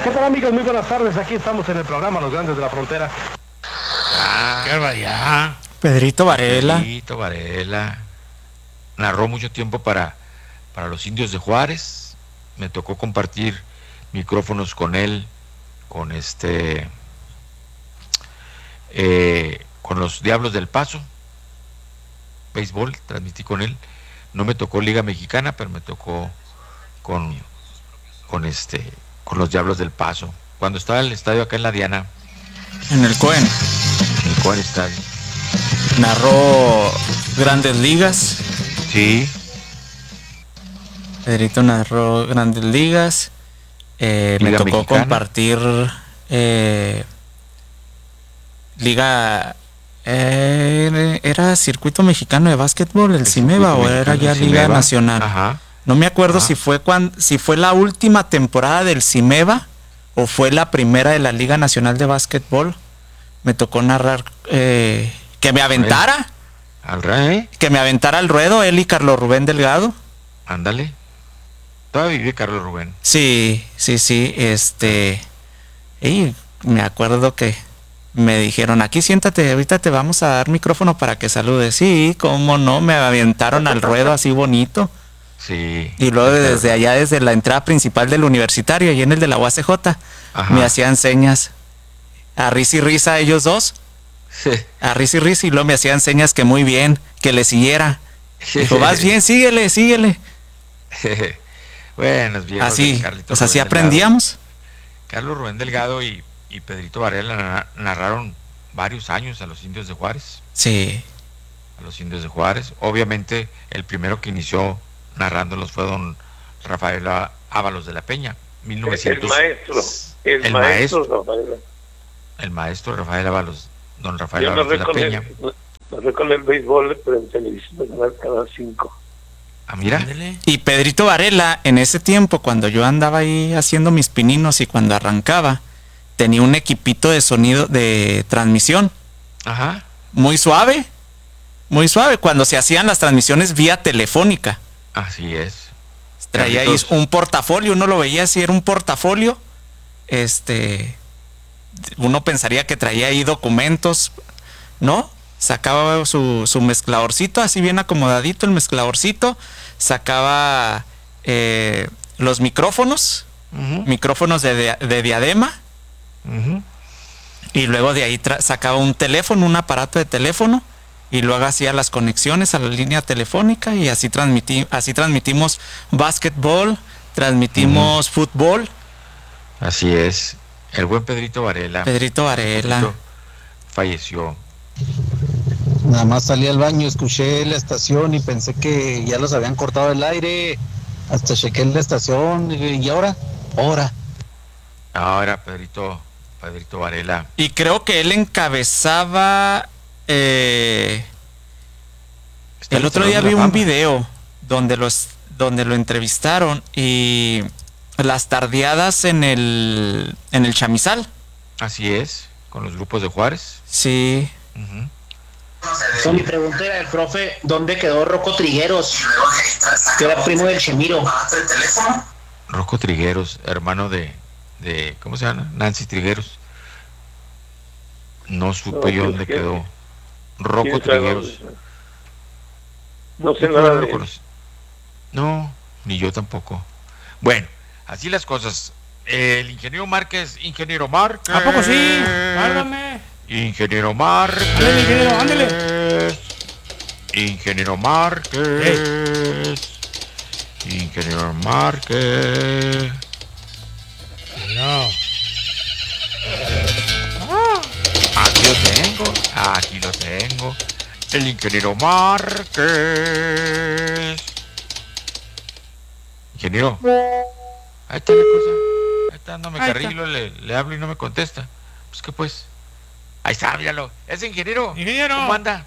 ¿Qué tal, amigos? Muy buenas tardes. Aquí estamos en el programa Los Grandes de la Frontera. ¡Qué barbaridad! Pedrito Varela. Pedrito Varela narró mucho tiempo para los Indios de Juárez. Me tocó compartir micrófonos con él, con con los Diablos del Paso, béisbol, transmití con él. No me tocó Liga Mexicana, pero me tocó con los Diablos del Paso. Cuando estaba el estadio acá en la Diana. En el Cohen. En el Cohen Estadio. Narró Grandes Ligas. Sí. Pedrito narró Grandes Ligas. Me tocó Mexicana. compartir Liga. ¿Era Circuito Mexicano de Básquetbol, el CIMEBA, o era ya Liga CIMEBA. Nacional? Ajá. No me acuerdo Ajá. si fue la última temporada del CIMEBA o fue la primera de la Liga Nacional de Básquetbol. Me tocó narrar que me aventara. Al rey. Que me aventara al ruedo él y Carlos Rubén Delgado. Ándale. Todavía vive Carlos Rubén. Sí. Y me acuerdo que me dijeron, aquí siéntate, ahorita te vamos a dar micrófono para que saludes. Sí, cómo no, me aventaron al ruedo así bonito. Sí. Y luego desde allá, desde la entrada principal del universitario, y en el de la UACJ, Ajá. me hacían señas. A risa y risa ellos dos. Sí. A risa y luego me hacían señas que muy bien, que le siguiera. Dijo, vas bien, síguele. Buenos viejos. Así, Carlito pues así Rubén aprendíamos. Delgado. Carlos Rubén Delgado y Pedrito Varela narraron varios años a los Indios de Juárez. Sí. A los Indios de Juárez. Obviamente, el primero que inició narrándolos fue don Rafael Ábalos de la Peña. 1900. El maestro Rafael. El maestro Rafael Ábalos, don Rafael Yo Ábalos de la Peña. narré con el béisbol, pero en televisión, Canal 5. Ah, mira. Y Pedrito Varela, en ese tiempo, cuando yo andaba ahí haciendo mis pininos y cuando arrancaba, tenía un equipito de sonido de transmisión. Ajá. Muy suave, cuando se hacían las transmisiones vía telefónica. Así es. Traía ahí un portafolio, uno lo veía así, era un portafolio. Uno pensaría que traía ahí documentos, ¿no? Sacaba su mezcladorcito, así bien acomodadito el mezcladorcito, sacaba los micrófonos, micrófonos de diadema, y luego de ahí sacaba un teléfono, un aparato de teléfono, y luego hacía las conexiones a la línea telefónica, y así transmitimos básquetbol, transmitimos fútbol. Así es. El buen Pedrito Varela. Falleció. Nada más salí al baño, escuché la estación y pensé que ya los habían cortado el aire. Hasta chequé la estación y ahora. Ahora Pedrito Varela. Y creo que él encabezaba. El otro día vi un video donde lo entrevistaron y las tardeadas en el chamizal. Así es, con los grupos de Juárez. Sí. Mi pregunta era el profe, ¿dónde quedó Rocco Trigueros? Que era primo del Chemiro. Rocco Trigueros, hermano de ¿cómo se llama? Nancy Trigueros. No supe yo dónde quedó. Rocco Trigueros. No sé nada de él. No, ni yo tampoco. Bueno, así las cosas. El ingeniero Márquez. ¿A poco sí? Háblame. Ingeniero Márquez. Ándale, ingeniero, ándale. Ingeniero Márquez. Ingeniero Márquez. No. Aquí lo tengo. El ingeniero Márquez. Ingeniero. Ahí está la cosa. Ahí está dándome carrilo, le hablo y no me contesta. Pues qué pues. Ahí está, míralo. Es ingeniero. ¿Cómo anda?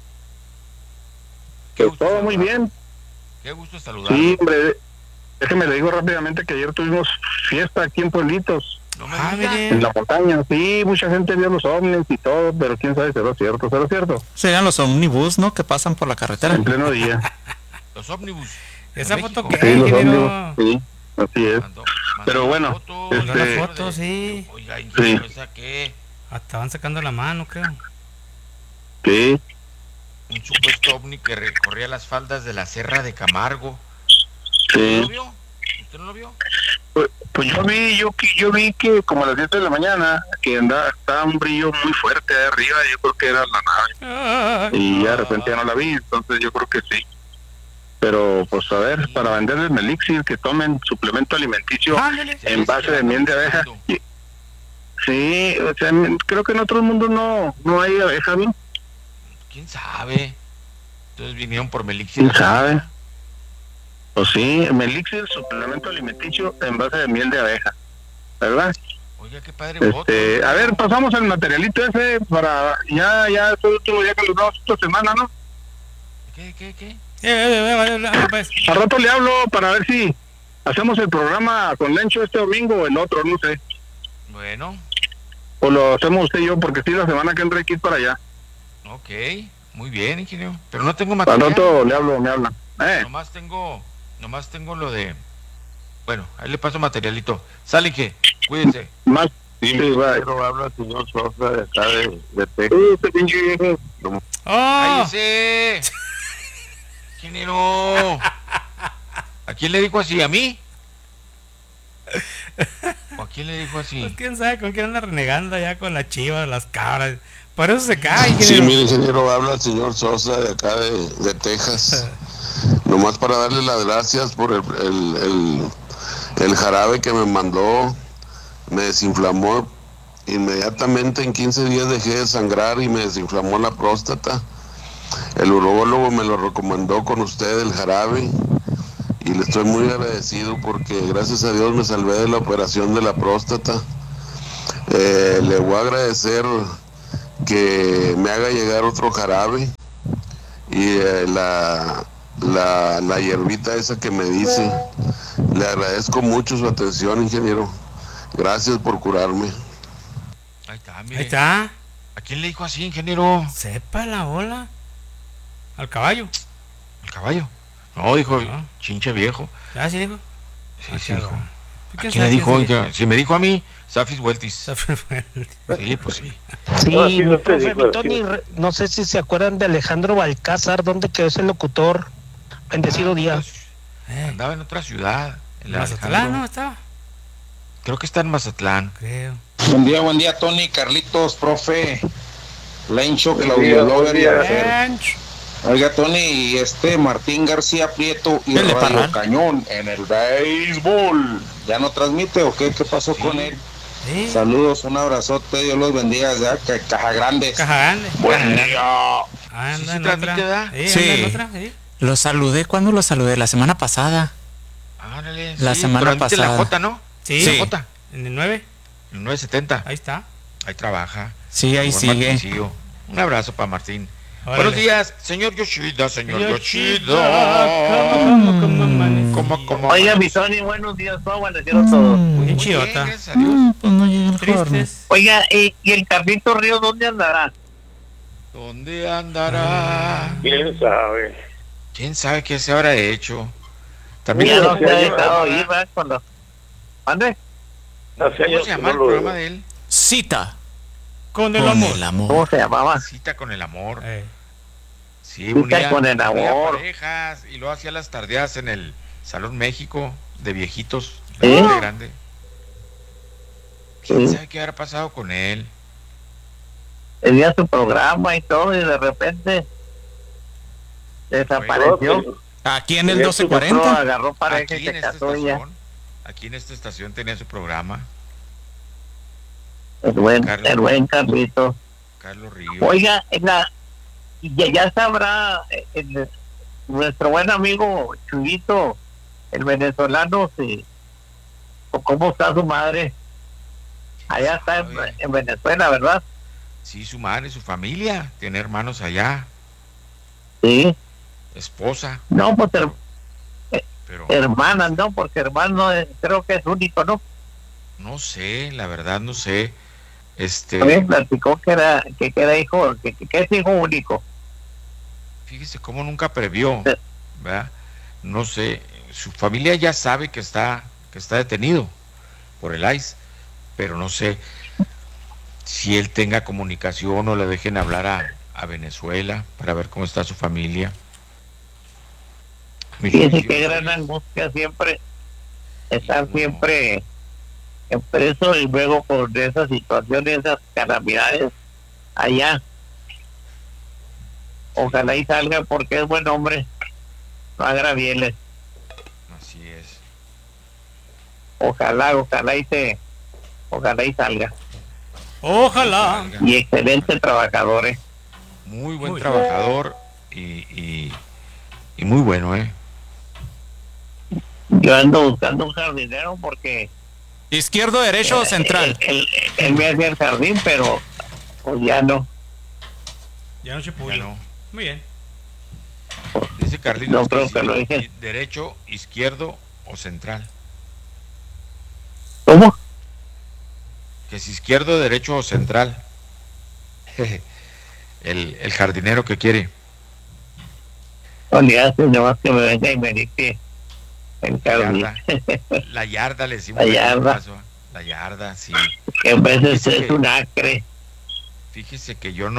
Todo muy bien. Qué gusto saludarlo. Sí, hombre. Déjeme le digo rápidamente que ayer tuvimos fiesta aquí en Pueblitos. No me diga. En la montaña. Sí, mucha gente vio los ovnis y todo, pero quién sabe si era cierto. ¿Será cierto? Serían los ómnibus, ¿no? Que pasan por la carretera. En pleno día. Los ómnibus. Esa foto que Sí, los ómnibus. Sí, así es. Pero bueno, Mandó la foto, sí. Oiga, Sí. ¿esa qué? Hasta van sacando la mano, creo. sí. Un supuesto ovni que recorría las faldas de la Sierra de Camargo. Sí. ¿Usted no lo vio? ¿Usted no lo vio? Pues yo vi que como a las 7 de la mañana, que estaba un brillo muy fuerte de arriba, yo creo que era la nave. Y ya de repente ya no la vi, entonces yo creo que sí. Pero pues a ver, para venderles Melixir, que tomen suplemento alimenticio en base de miel de abeja. Sí, o sea, creo que en otros mundos no hay abejas, ¿no? ¿Quién sabe? Entonces vinieron por Melixir. ¿Quién sabe? Pues sí, Melixir, suplemento alimenticio en base de miel de abeja, ¿verdad? Oiga, qué padre foto. A ver, pasamos el materialito ese para ya es el último día que los damos esta semana, ¿no? ¿Qué? Pues. Al rato le hablo para ver si hacemos el programa con Lencho este domingo o el otro, no sé. Bueno. O lo hacemos usted y yo, porque sí, la semana que entra hay que ir para allá. Ok, muy bien, ingeniero. Pero no tengo Al material. rato le hablo, me hablan. Nomás tengo lo de... Bueno, ahí le paso materialito. Sale que, cuídense. Más. Sí, pero habla el señor Sosa de acá de Texas. Este pinche viejo. ¡Cállese! Ingeniero. ¿A quién le dijo así? ¿A mí? ¿O a quién le dijo así? Pues quién sabe con quién anda renegando ya con las chivas, las cabras. Por eso se cae. Sí, mire, ingeniero, habla el señor Sosa de acá de Texas. Nomás para darle las gracias por el jarabe que me mandó. Me desinflamó inmediatamente, en 15 días dejé de sangrar y me desinflamó la próstata. El urólogo me lo recomendó con usted, el jarabe, y le estoy muy agradecido porque gracias a Dios me salvé de la operación de la próstata. Le voy a agradecer que me haga llegar otro jarabe y la hierbita esa que me dice. Le agradezco mucho su atención, ingeniero. Gracias por curarme. Ahí está, mire. Ahí está. ¿A quién le dijo así, ingeniero? Sepa la bola. Al caballo. ¿El caballo? No, dijo, No. chinche viejo. ¿Ah, sí dijo? Sí, dijo. ¿A ¿Quién quién le sabe dijo? quién Oiga, si me dijo a mí, Safis Weltis. Sí, pues sí. Sí, no te profe, digo, mi Tony, no sé si se acuerdan de Alejandro Balcázar, ¿dónde quedó ese locutor? Bendecido día. Andaba en otra ciudad. Mazatlán, ¿no? Estaba. Creo que está en Mazatlán. Creo. Buen día, Tony, Carlitos, profe, Lencho, Buen Claudio día, Lover buen y día. Alfer. Oiga, Tony, y Martín García Prieto y ¿El de Radio Parral? Cañón en el béisbol. ¿Ya no transmite o qué? ¿Qué pasó con él? Sí. Saludos, un abrazote, Dios los bendiga desde Caja Grande. Caja Grande. Buen día. Anda Sí, en transmite, otra. ¿verdad? Sí. Sí. Anda en otra, sí. Lo saludé, ¿cuándo lo saludé? La semana pasada. Ándale, La sí, semana transmite pasada. la J, ¿no? Sí. Sí. La J, En el 9. el 970. Ahí está. Ahí trabaja. Sí, ahí Buen sigue. Martincillo. Un abrazo para Martín. Órale. Buenos días, señor Yoshida, señor Yoshida, Yoshida. ¿cómo amanece? ¿Cómo? Oiga, mi Tony, buenos días, ¿cómo amanecieron todos? Bien Bien, chidota. gracias a Dios. Pues no llega el corno. Tristes. Oiga, ¿y el Carlito Río dónde andará? ¿Dónde andará? ¿Quién sabe? ¿Quién sabe qué se habrá hecho? También Ya Mira, no se ha ya dejado lleva- ir, ¿verdad? Cuando... ¿Ande? Hace ¿Cómo años se que llama el no lo programa veo. de él? Cita Con el con amor. el amor. ¿Cómo se llamaba? Cita con el amor. Eh. Sí, Cita con el amor. parejas y luego hacía las tardeadas en el Salón México de viejitos, ¿Sí? de gente grande. ¿Quién Sí. sabe qué habrá pasado con él? Tenía su programa y todo, y de repente desapareció. Aquí en el Tenía Otro 1240. agarró pareja y Aquí en se esta casó ya. estación, aquí en esta estación tenía su programa, El buen Carlito. Carlos Ríos. Oiga, ya sabrá nuestro buen amigo Chuyito, el venezolano, cómo está su madre. Allá está en Venezuela, ¿verdad? Sí, su madre, su familia, tiene hermanos allá, Sí. esposa, No, pues pero hermanas, ¿no? Porque hermano creo que es único, ¿no? no sé, la verdad no sé. También platicó que era hijo, que es hijo único. Fíjese cómo nunca previó, Sí. ¿verdad? No sé, su familia ya sabe que está detenido, por el ICE, pero no sé si él tenga comunicación o le dejen hablar a Venezuela para ver cómo está su familia. Fíjese qué gran angustia siempre, estar siempre preso y luego por esas situaciones, esas calamidades allá. Ojalá y salga porque es buen hombre, no agravieles. Así es. Ojalá y salga. Ojalá. Y excelente trabajador, Muy buen trabajador y muy bueno, Yo ando buscando un jardinero porque ¿Izquierdo, derecho o central? él me hacía el jardín, pero pues ya no. Ya no se pudo. no. Muy bien. Dice Carlitos No creo que que si lo dejen. derecho, izquierdo o central. ¿Cómo? Que si izquierdo, derecho o central. el jardinero que quiere. No le hace nomás que me venga y me limpie el jardín. La yarda le decimos. La yarda. La yarda, sí. Que a veces Fíjese es que- un acre. Fíjese que yo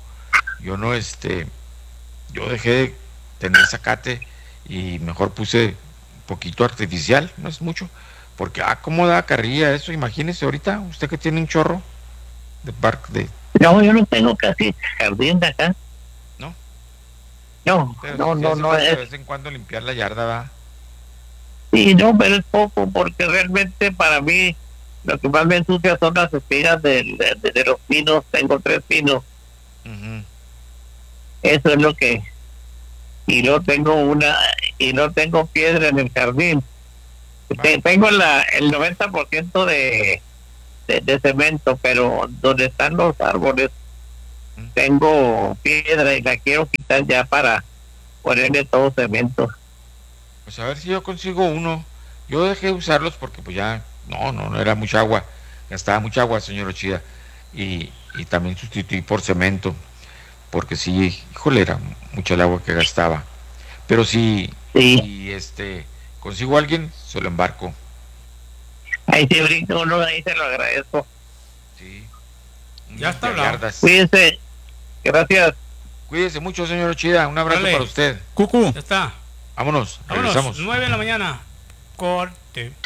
dejé de tener zacate y mejor puse un poquito artificial, no es mucho, porque cómo da carrilla eso, imagínese ahorita, usted que tiene un chorro de parque No, yo no tengo casi jardín de acá. ¿No? No, pero no, sí no, hace no falta es. de vez en cuando limpiar la yarda, ¿va? Sí, no, pero es poco, porque realmente para mí lo que más me ensucia son las espigas de los pinos. Tengo 3 pinos. Ujú. Eso es lo que. Y no tengo piedra en el jardín. Tengo el 90% de cemento, pero donde están los árboles tengo piedra y la quiero quitar ya para ponerle todo cemento. Pues a ver si yo consigo uno. Yo dejé de usarlos porque pues ya no era mucha agua, gastaba mucha agua, señor Ochida, y también sustituí por cemento, porque sí, híjole, era mucha el agua que gastaba. Pero si consigo a alguien, se lo embarco. Ahí se brinca uno, ahí se lo agradezco. Sí. Ya está hablado. Yardas. Cuídense. Gracias. Cuídese mucho, señor Ochida. Un abrazo Dale. para usted. Cucu. Ya está. Vámonos, Vámonos. regresamos. 9 de la mañana. Corte.